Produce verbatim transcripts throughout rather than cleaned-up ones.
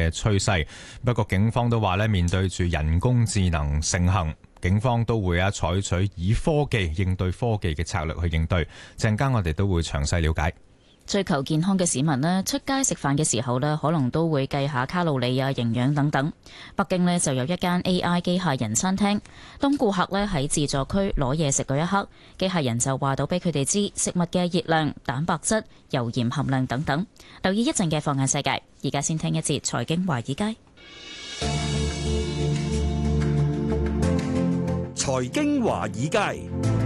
嘅趨勢。不過警方都話咧，面對住人工智能盛行，警方都會啊採取以科技應對科技嘅策略去應對。陣間我哋都會詳細了解。 追求健康嘅市民呢，出街食飯嘅時候呢，可能都會計下卡路里啊、營養等等。北京呢就有一間 A I 機械人餐廳，當顧客呢喺自助區攞嘢食嗰一刻，機械人就話到俾佢哋知食物嘅熱量、蛋白質、油鹽含量等等。留意一陣嘅放眼世界，而家先聽一節財經華爾街。 財經華爾街。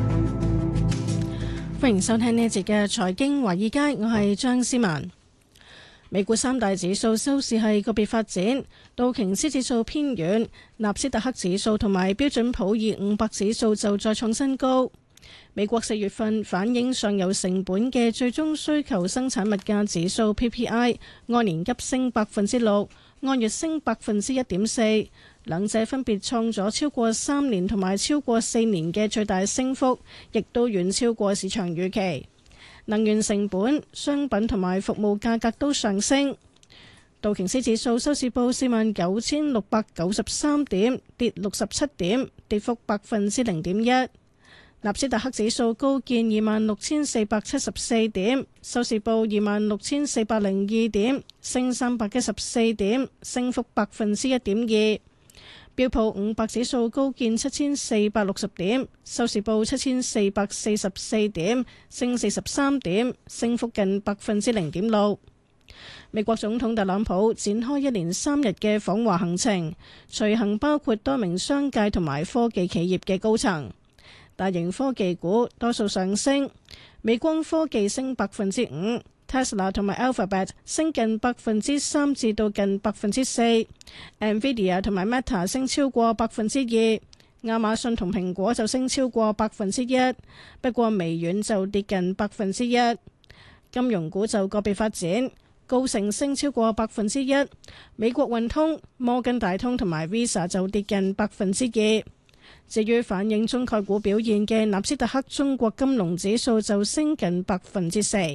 歡迎收聽呢一節嘅財經華爾街，我係張思文。美股三大指數收市係個別發展，道瓊斯指數偏軟，納斯達克指數同埋標準普爾五百指數就再創新高。美國四月份反映上游成本嘅最終需求生產物價指數 P P I 按年急升百分之六，按月升百分之一點四。兩者分別創咗超過三年同埋超過四年嘅最大升幅，亦都遠超過市場預期。能源成本、商品同埋服務價格都上升。道瓊斯指數收市報四萬九千六百九十三點，跌六十七點，跌幅百分之零點一。納斯達克指數高見二萬六千四百七十四點，收市報二萬六千四百零二點，升三百一十四點，升幅百分之一點二。標普五百指數高見七千四百六十點，收市報七千四百四十四點，升四十三點，升幅近百分之零點六。美國總統特朗普展開一連三日嘅訪華行程，隨行包括多名商界同埋科技企業嘅高層。大型科技股多數上升，美光科技升百分之五。Tesla 同埋 Alphabet 升近百分之三至到近百分之四 ，Nvidia 同埋 Meta 升超過百分之二，亞馬遜同蘋果就升超過百分之一，不過微軟就跌近百分之一。金融股就個別發展，高盛升超過百分之一，美國運通、摩根大通同埋 Visa 就跌近百分之二。至於反映中概股表現嘅納斯達克中國金龍指數就升近百分之四。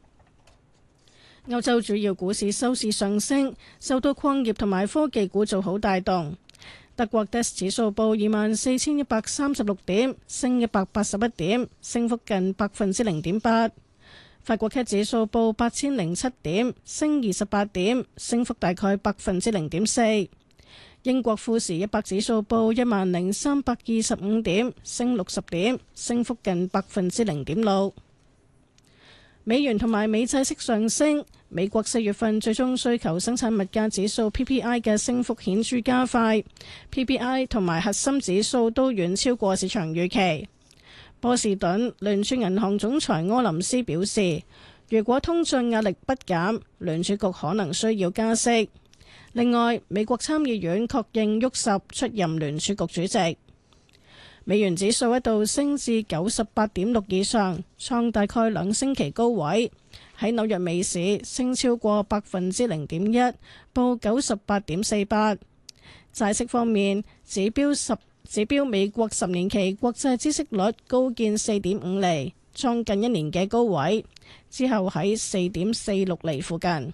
歐洲主要股市收市上升，受到礦業同埋科技股做好帶動。德國 D A X 指數報二萬四千一百三十六點，升一百八十一點，升幅近百分之零點八。法國 C A C 指數報八千零七點，升二十八點，升幅大概百分之零點四。英國富時一百指數報一萬零三百二十五點，升六十點，升幅近百分之零點六。美元同埋美債息上升，美國四月份最終需求生產物價指數 P P I 嘅升幅顯著加快 ，P P I 同埋核心指數都遠超過市場預期。波士頓聯儲銀行總裁柯林斯表示，如果通脹壓力不減，聯儲局可能需要加息。另外，美國參議院確認沃什出任聯儲局主席。美元指數一度升至九十八點六以上，創大概兩星期高位。喺紐約美市升超過百分之零點一，報九十八點四八。債息方面，指標十指標美國十年期國債孳息率高見四點五厘，創近一年嘅高位，之後喺四點四六厘附近。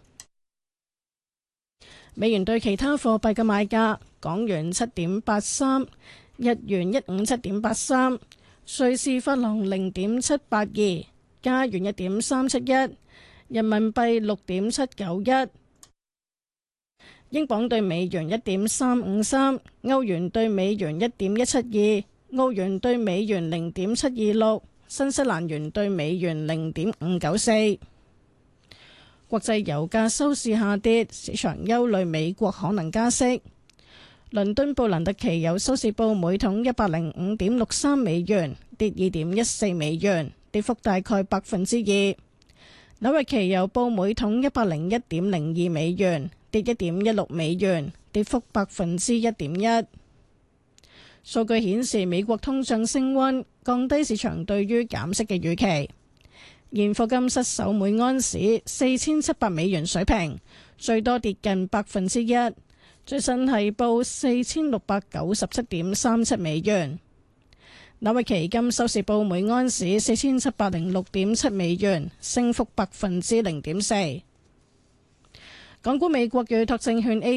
美元對其他貨幣嘅賣價：港元七點八三。日元一五七點八三，瑞士法郎零點七八二，加元一點三七一，人民幣六點七九一，英鎊對美元一點三五三，歐元對美元一點一七二，澳元對美元零點七二六，新西蘭元對美元零點五九四。國際油價收市下跌，市場憂慮美國可能加息。倫敦布蘭特期油收市報每桶一百零五點六三美元，跌二點一四美元，跌幅大概百分之二。紐約期油報每桶一百零一點零二美元，跌一點一六美元，跌幅百分之一點一。數據顯示美國通脹升溫，降低市場對於減息嘅預期。現貨金失守每盎司四千七百美元水平，最多跌近百分之一。最新係報四千六百九十七點三七美元。紐約期金收市報每安士四千七百零六點七美元，升幅百分之零點四。港股美國預託證券 A